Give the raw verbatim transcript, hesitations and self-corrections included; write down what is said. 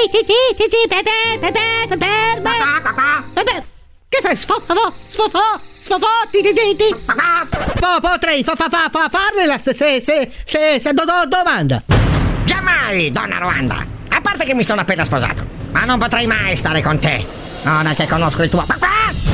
Che fai? Sfotò, sfotò, sfotò, ti ti ti ti. Po, potrei fa fa fa fa farla se se se se se do, do, domanda. Giammai, donna Ruanda. A parte che mi sono appena sposato, ma non potrei mai stare con te. Ora che conosco il tuo papà.